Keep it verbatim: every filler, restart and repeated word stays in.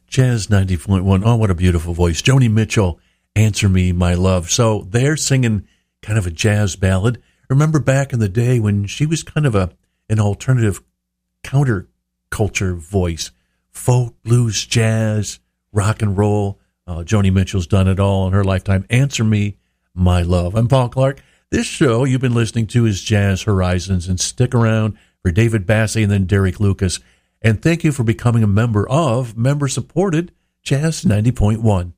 Jazz ninety point one. Oh, what a beautiful voice. Joni Mitchell, Answer Me, My Love. So they're singing kind of a jazz ballad. Remember back in the day when she was kind of a an alternative counterculture voice. Folk, blues, jazz, rock and roll. Uh, Joni Mitchell's done it all in her lifetime. Answer Me, My Love. I'm Paul Clark. This show you've been listening to is Jazz Horizons, and stick around for David Bassey and then Derek Lucas. And thank you for becoming a member of member-supported Jazz ninety point one.